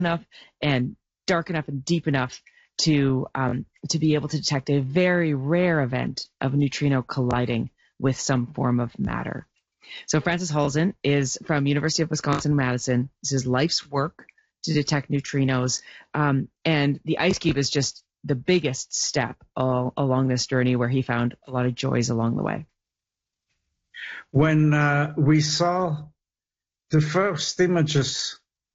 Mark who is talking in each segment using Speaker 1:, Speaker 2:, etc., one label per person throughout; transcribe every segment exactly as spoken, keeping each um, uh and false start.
Speaker 1: enough and dark enough and deep enough to um, to be able to detect a very rare event of a neutrino colliding with some form of matter. So Francis Halzen is from University of Wisconsin-Madison. This is life's work to detect neutrinos. Um, and the IceCube is just the biggest step all along this journey, where he found a lot of joys along the way.
Speaker 2: When uh, we saw the first images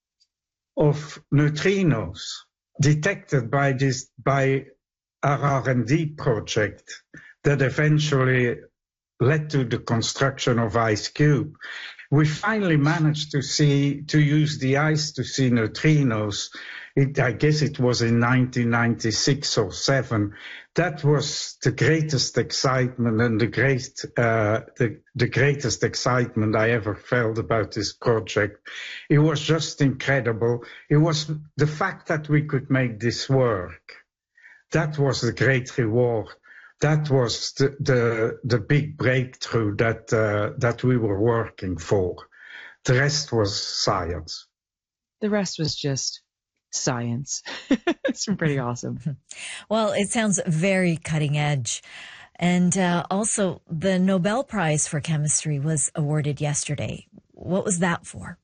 Speaker 2: of neutrinos detected by this by our R and D project that eventually led to the construction of IceCube, we finally managed to see to use the ice to see neutrinos. It, I guess it was in nineteen ninety-six or seven. That was the greatest excitement and the great uh, the, the greatest excitement I ever felt about this project. It was just incredible. It was the fact that we could make this work. That was the great reward. That was the the, the big breakthrough that uh, that we were working for. The rest was science.
Speaker 1: The rest was just science. It's pretty awesome.
Speaker 3: Well, it sounds very cutting edge. And uh, also, the Nobel Prize for Chemistry was awarded yesterday. What was that for?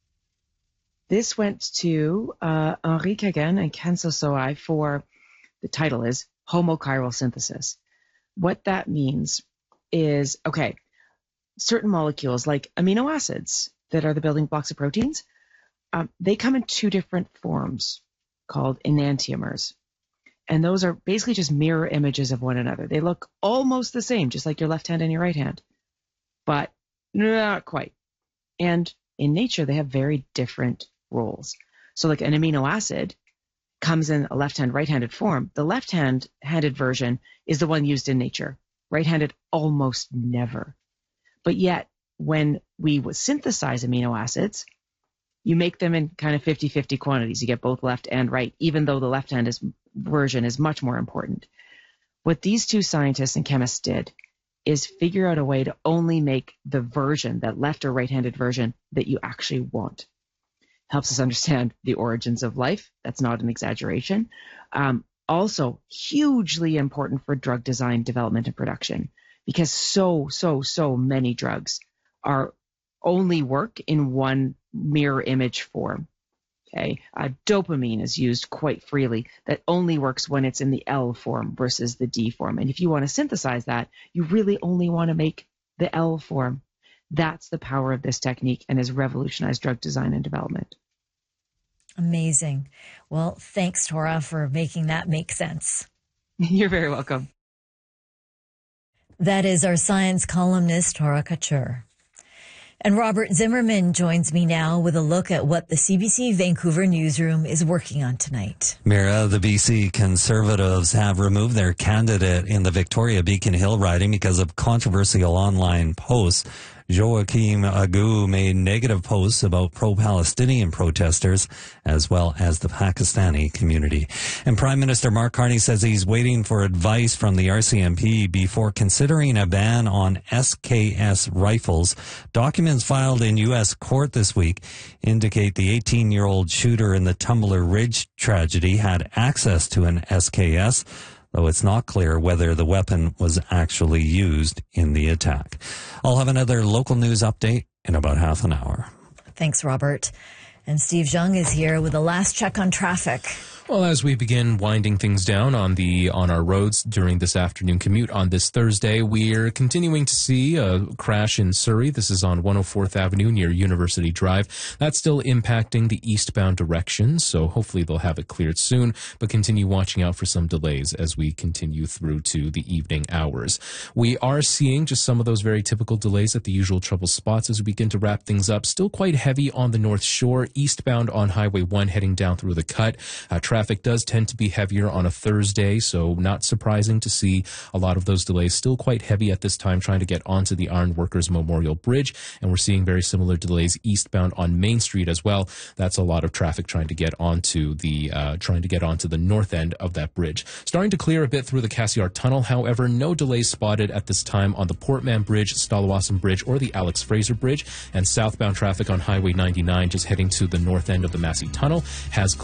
Speaker 1: This went to uh, Henri Kagan and Kenzo Soai for, the title is Homochiral Synthesis. What that means is, okay, certain molecules like amino acids that are the building blocks of proteins, um, they come in two different forms called enantiomers. And those are basically just mirror images of one another. They look almost the same, just like your left hand and your right hand, but not quite. And in nature, they have very different roles. So like an amino acid comes in a left-hand, right-handed form. The left-hand-handed version is the one used in nature. Right-handed, almost never. But yet, when we synthesize amino acids, you make them in kind of fifty-fifty quantities. You get both left and right, even though the left-hand is, version is much more important. What these two scientists and chemists did is figure out a way to only make the version, that left or right-handed version, that you actually want. Helps us understand the origins of life. That's not an exaggeration. Um, also, hugely important for drug design, development, and production, because so, so, so many drugs are only work in one mirror image form. Okay, uh, dopamine is used quite freely. That only works when it's in the L form versus the D form. And if you want to synthesize that, you really only want to make the L form. That's the power of this technique and has revolutionized drug design and development.
Speaker 3: Amazing. Well, thanks, Tora, for making that make sense.
Speaker 1: You're very welcome.
Speaker 3: That is our science columnist, Tora Couture. And Robert Zimmerman joins me now with a look at what the C B C Vancouver newsroom is working on tonight.
Speaker 4: Mira, the B C Conservatives have removed their candidate in the Victoria Beacon Hill riding because of controversial online posts. Joachim Agu made negative posts about pro-Palestinian protesters as well as the Pakistani community. And Prime Minister Mark Carney says he's waiting for advice from the R C M P before considering a ban on S K S rifles. Documents filed in U S court this week indicate the eighteen-year-old shooter in the Tumbler Ridge tragedy had access to an S K S, though it's not clear whether the weapon was actually used in the attack. I'll have another local news update in about half an hour.
Speaker 3: Thanks, Robert. And Steve Zhang is here with a last check on traffic.
Speaker 5: Well, as we begin winding things down on the on our roads during this afternoon commute on this Thursday, we're continuing to see a crash in Surrey. This is on one oh fourth Avenue near University Drive. That's still impacting the eastbound direction, so hopefully they'll have it cleared soon, but continue watching out for some delays as we continue through to the evening hours. We are seeing just some of those very typical delays at the usual trouble spots as we begin to wrap things up. Still quite heavy on the North Shore, eastbound on Highway one heading down through the cut. Uh, traffic does tend to be heavier on a Thursday, so not surprising to see a lot of those delays still quite heavy at this time trying to get onto the Ironworkers Memorial Bridge, and we're seeing very similar delays eastbound on Main Street as well. That's a lot of traffic trying to get onto the uh, trying to get onto the north end of that bridge. Starting to clear a bit through the Cassiar Tunnel, however, no delays spotted at this time on the Portman Bridge, Stalawasan Bridge, or the Alex Fraser Bridge, and southbound traffic on Highway ninety-nine just heading to the north end of the Massey Tunnel has